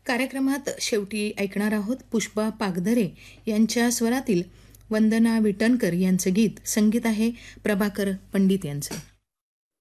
कार्यक्रमात शेवटी ऐकणार आहोत पुष्पा पागधरे यांच्या स्वरातील वंदना विटणकर यांचं गीत. संगीत आहे प्रभाकर पंडित यांचं.